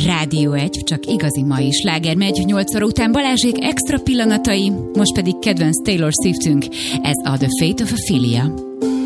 Rádió 1, csak igazi mai sláger megy 8 óra után Balázsék extra pillanatai, most pedig kedvenc Taylor Swiftünk, ez a The Fate of Ophelia.